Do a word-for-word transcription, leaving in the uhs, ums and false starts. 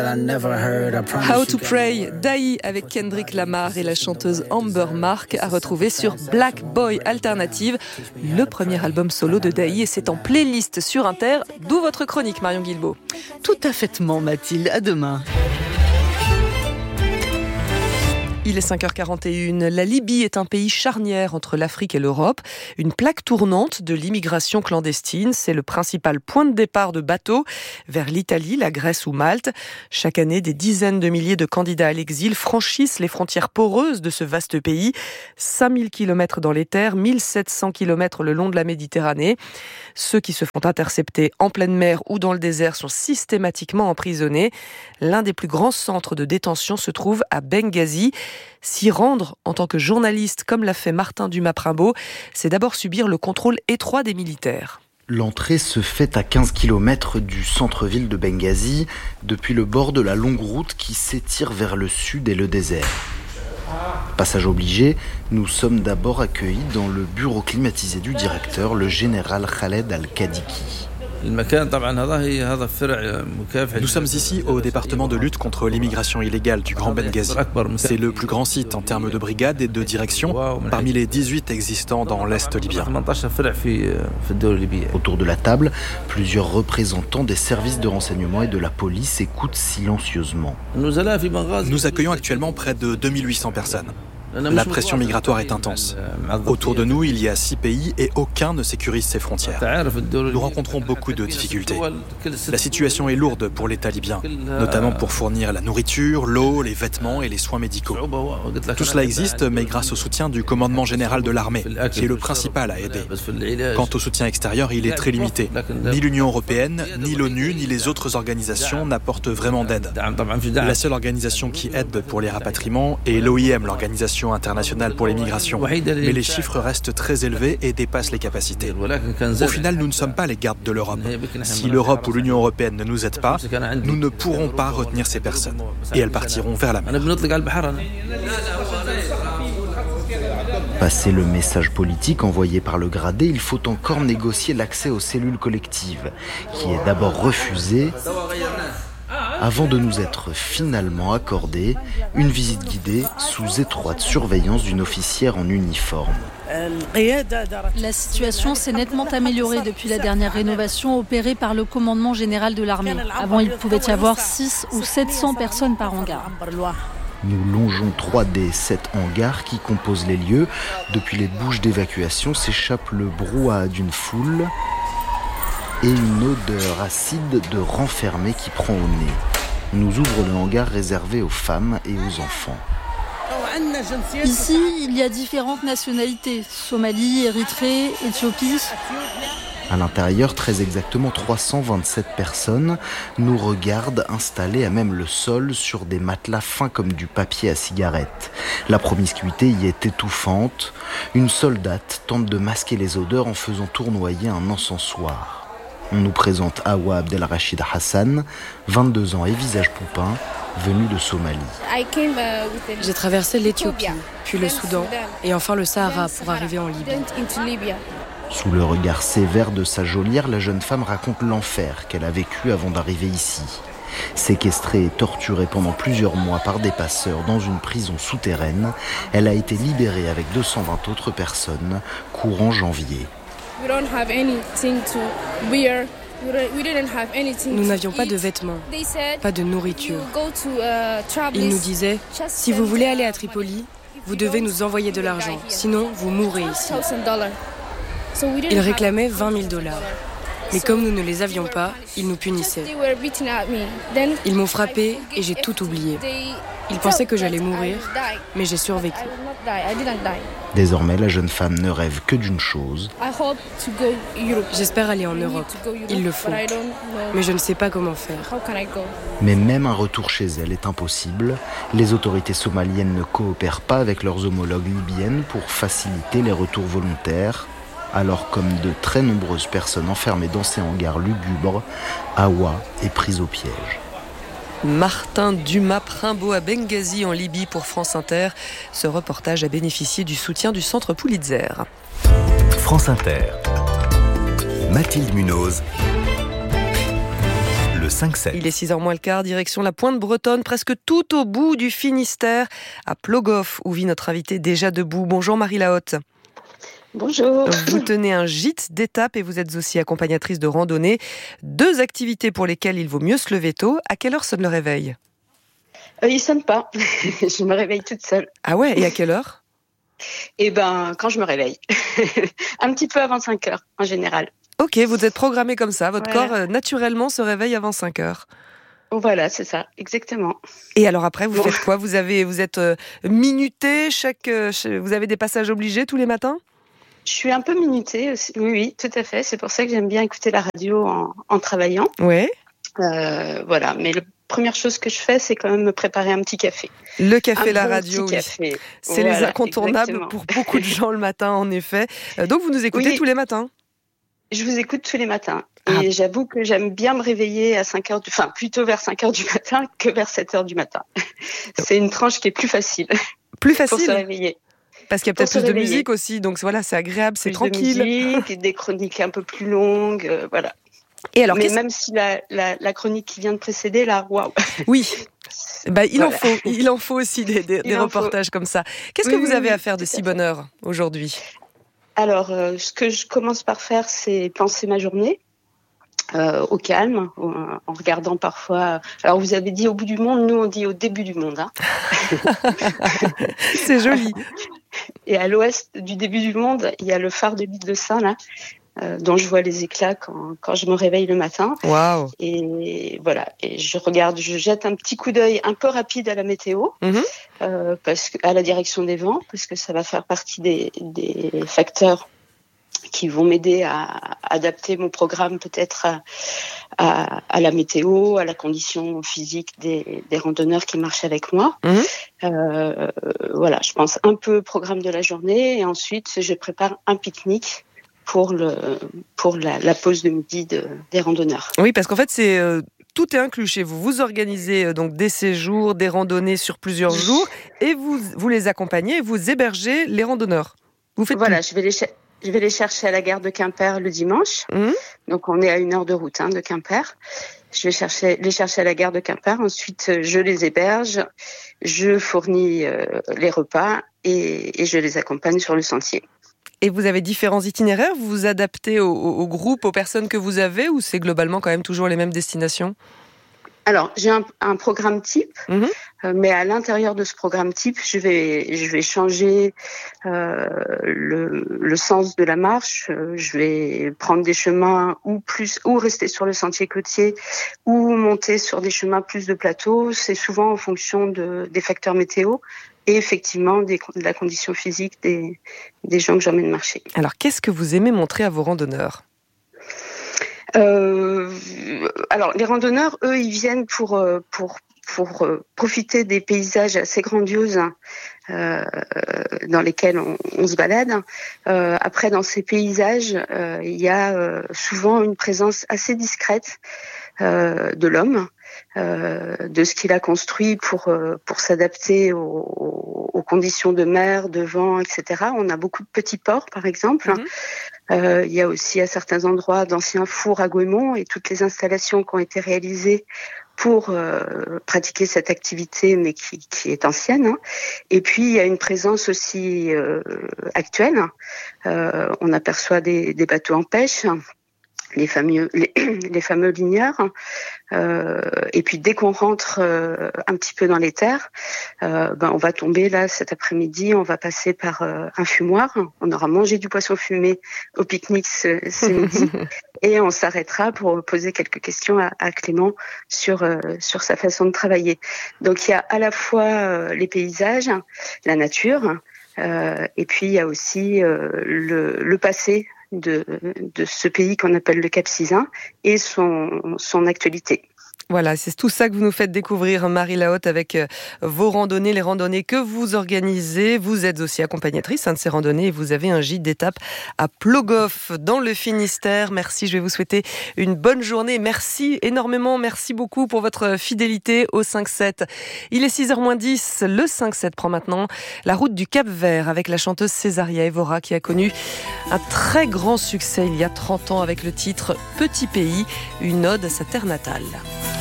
How to Pray, Daï avec Kendrick Lamar et la chanteuse Amber Mark à retrouver sur Black Boy Alternative, le premier album solo de Daï, et c'est en playlist sur Inter, d'où votre chronique Marion Guilbault. Tout à faitement Mathilde, à demain. Il est cinq heures quarante et une. La Libye est un pays charnière entre l'Afrique et l'Europe. Une plaque tournante de l'immigration clandestine. C'est le principal point de départ de bateaux vers l'Italie, la Grèce ou Malte. Chaque année, des dizaines de milliers de candidats à l'exil franchissent les frontières poreuses de ce vaste pays. cinq mille kilomètres dans les terres, mille sept cents kilomètres le long de la Méditerranée. Ceux qui se font intercepter en pleine mer ou dans le désert sont systématiquement emprisonnés. L'un des plus grands centres de détention se trouve à Benghazi. S'y rendre en tant que journaliste, comme l'a fait Martin Dumas-Primbaud, c'est d'abord subir le contrôle étroit des militaires. L'entrée se fait à quinze kilomètres du centre-ville de Benghazi, depuis le bord de la longue route qui s'étire vers le sud et le désert. Passage obligé, nous sommes d'abord accueillis dans le bureau climatisé du directeur, le général Khaled Al-Kadiki. Nous sommes ici au département de lutte contre l'immigration illégale du Grand Benghazi. C'est le plus grand site en termes de brigades et de direction, parmi les dix-huit existants dans l'Est libyen. Autour de la table, plusieurs représentants des services de renseignement et de la police écoutent silencieusement. Nous accueillons actuellement près de deux mille huit cents personnes. La pression migratoire est intense. Autour de nous, il y a six pays et aucun ne sécurise ses frontières. Nous rencontrons beaucoup de difficultés. La situation est lourde pour l'État libyen, notamment pour fournir la nourriture, l'eau, les vêtements et les soins médicaux. Tout cela existe, mais grâce au soutien du commandement général de l'armée, qui est le principal à aider. Quant au soutien extérieur, il est très limité. Ni l'Union européenne, ni l'ONU, ni les autres organisations n'apportent vraiment d'aide. La seule organisation qui aide pour les rapatriements est l'O I M, l'organisation internationale pour les migrations. Mais les chiffres restent très élevés et dépassent les capacités. Au final, nous ne sommes pas les gardes de l'Europe. Si l'Europe ou l'Union européenne ne nous aident pas, nous ne pourrons pas retenir ces personnes. Et elles partiront vers la mer. Passé le message politique envoyé par le gradé, il faut encore négocier l'accès aux cellules collectives, qui est d'abord refusé, avant de nous être finalement accordé une visite guidée sous étroite surveillance d'une officière en uniforme. La situation s'est nettement améliorée depuis la dernière rénovation opérée par le commandement général de l'armée. Avant, il pouvait y avoir six ou sept cents personnes par hangar. Nous longeons trois des sept hangars qui composent les lieux. Depuis les bouches d'évacuation s'échappe le brouhaha d'une foule et une odeur acide de renfermé qui prend au nez. Nous ouvre le hangar réservé aux femmes et aux enfants. Ici, il y a différentes nationalités. Somalie, Érythrée, Éthiopie. À l'intérieur, très exactement trois cent vingt-sept personnes nous regardent installés à même le sol sur des matelas fins comme du papier à cigarette. La promiscuité y est étouffante. Une soldate tente de masquer les odeurs en faisant tournoyer un encensoir. On nous présente Awa Abdelrachid Hassan, vingt-deux ans et visage poupin, venu de Somalie. J'ai traversé l'Éthiopie, puis le Soudan, et enfin le Sahara pour arriver en Libye. Sous le regard sévère de sa geôlière, la jeune femme raconte l'enfer qu'elle a vécu avant d'arriver ici. Séquestrée et torturée pendant plusieurs mois par des passeurs dans une prison souterraine, elle a été libérée avec deux cent vingt autres personnes courant janvier. Nous n'avions pas de vêtements, pas de nourriture. Ils nous disaient, si vous voulez aller à Tripoli, vous devez nous envoyer de l'argent, sinon vous mourrez ici. Ils réclamaient vingt mille dollars. Mais comme nous ne les avions pas, ils nous punissaient. Ils m'ont frappé et j'ai tout oublié. Ils pensaient que j'allais mourir, mais j'ai survécu. Désormais, la jeune femme ne rêve que d'une chose. J'espère aller en Europe. Il le faut. Mais je ne sais pas comment faire. Mais même un retour chez elle est impossible. Les autorités somaliennes ne coopèrent pas avec leurs homologues libyennes pour faciliter les retours volontaires. Alors, comme de très nombreuses personnes enfermées dans ces hangars lugubres, Awa est prise au piège. Martin Dumas-Primbaud à Benghazi en Libye pour France Inter. Ce reportage a bénéficié du soutien du Centre Pulitzer. France Inter. Mathilde Munoz. Le cinq sept. Il est six heures moins le quart, direction la Pointe Bretonne, presque tout au bout du Finistère, à Plogoff, où vit notre invité déjà debout. Bonjour Marie Lahotte. Bonjour. Vous tenez un gîte d'étape et vous êtes aussi accompagnatrice de randonnée. Deux activités pour lesquelles il vaut mieux se lever tôt. À quelle heure sonne le réveil ? euh, Il sonne pas. Je me réveille toute seule. Ah ouais, et à quelle heure ? Eh ben, quand je me réveille. Un petit peu avant cinq heures, en général. Ok, vous êtes programmée comme ça. Votre voilà. corps, euh, naturellement, se réveille avant cinq heures. Voilà, c'est ça, exactement. Et alors après, vous bon. faites quoi ? Vous avez, vous êtes euh, minuté, chaque, euh, vous avez des passages obligés tous les matins ? Je suis un peu minutée aussi. Oui, oui, tout à fait. C'est pour ça que j'aime bien écouter la radio en, en travaillant. Ouais. Euh, voilà, mais la première chose que je fais, c'est quand même me préparer un petit café. Le café, un la bon radio, petit café. oui. C'est voilà, les incontournables exactement. pour beaucoup de gens le matin, en effet. Euh, donc vous nous écoutez oui. tous les matins ? Je vous écoute tous les matins. Ah. Et j'avoue que j'aime bien me réveiller à cinq heures, du... enfin plutôt vers cinq heures du matin que vers sept heures du matin. C'est une tranche qui est plus facile. Plus facile pour se réveiller. Parce qu'il y a peut-être plus de musique aussi, donc voilà, c'est agréable, c'est plus tranquille. De musique, des chroniques un peu plus longues, euh, voilà. Et alors, mais qu'est-ce... même si la, la, la chronique qui vient de précéder, là, waouh. Oui. Bah, il voilà. en faut, il en faut aussi des, des, des reportages faut. Comme ça. Qu'est-ce oui, que vous oui, avez oui, à faire de si bonne heure aujourd'hui ? Alors, euh, ce que je commence par faire, c'est penser ma journée. Euh, au calme, en regardant parfois... Alors, vous avez dit au bout du monde, nous, on dit au début du monde. Hein. C'est joli. Et à l'ouest du début du monde, il y a le phare de l'île de Sein, là, euh, dont je vois les éclats quand, quand je me réveille le matin. Waouh. Et voilà, et je regarde, je jette un petit coup d'œil un peu rapide à la météo, mm-hmm. euh, parce que, à la direction des vents, parce que ça va faire partie des, des facteurs qui vont m'aider à adapter mon programme peut-être à, à, à la météo, à la condition physique des, des randonneurs qui marchent avec moi. Mmh. Euh, voilà, je pense un peu au programme de la journée et ensuite je prépare un pique-nique pour, le, pour la, la pause de midi de, des randonneurs. Oui, parce qu'en fait, c'est... Euh... Tout est inclus chez vous. Vous organisez donc des séjours, des randonnées sur plusieurs jours et vous, vous les accompagnez et vous hébergez les randonneurs. Vous faites voilà, tout. je vais les... Je vais les chercher à la gare de Quimper le dimanche. Mmh. Donc, on est à une heure de route hein, de Quimper. Je vais chercher, les chercher à la gare de Quimper. Ensuite, je les héberge. Je fournis euh, les repas et, et je les accompagne sur le sentier. Et vous avez différents itinéraires ? Vous vous adaptez au, au groupe, aux personnes que vous avez ou c'est globalement quand même toujours les mêmes destinations ? Alors, j'ai un, un programme type, mmh. euh, mais à l'intérieur de ce programme type, je vais, je vais changer euh, le, le sens de la marche. Euh, je vais prendre des chemins ou plus, ou rester sur le sentier côtier, ou monter sur des chemins plus de plateau. C'est souvent en fonction de, des facteurs météo et effectivement des, de la condition physique des, des gens que j'emmène marcher. Alors, qu'est-ce que vous aimez montrer à vos randonneurs ? Euh, alors les randonneurs, eux, ils viennent pour pour pour profiter des paysages assez grandioses euh, dans lesquels on, on se balade. Euh, après, dans ces paysages, euh, il y a euh, souvent une présence assez discrète euh, de l'homme, euh, de ce qu'il a construit pour euh, pour s'adapter aux, aux conditions de mer, de vent, et cetera. On a beaucoup de petits ports, par exemple. Mm-hmm. Euh, il y a aussi à certains endroits d'anciens fours à goémons et toutes les installations qui ont été réalisées pour euh, pratiquer cette activité, mais qui, qui est ancienne. Hein. Et puis, il y a une présence aussi euh, actuelle. Euh, on aperçoit des, des bateaux en pêche, les fameux, les, les fameux ligneurs. Euh, et puis, dès qu'on rentre euh, un petit peu dans les terres, euh, ben, on va tomber là cet après-midi, on va passer par euh, un fumoir. On aura mangé du poisson fumé au pique-nique ce, ce midi. Et on s'arrêtera pour poser quelques questions à, à Clément sur euh, sur sa façon de travailler. Donc il y a à la fois euh, les paysages, la nature, euh, et puis il y a aussi euh, le, le passé de de ce pays qu'on appelle le Cap Sizun et son son actualité. Voilà, c'est tout ça que vous nous faites découvrir, Marie Lahaute, avec vos randonnées, les randonnées que vous organisez. Vous êtes aussi accompagnatrice hein, de ces randonnées et vous avez un gîte d'étape à Plogoff, dans le Finistère. Merci, je vais vous souhaiter une bonne journée. Merci énormément, merci beaucoup pour votre fidélité au cinq sept. Il est six heures moins dix, le cinq sept prend maintenant la route du Cap-Vert avec la chanteuse Césaria Evora qui a connu un très grand succès il y a trente ans avec le titre « Petit pays », une ode à sa terre natale.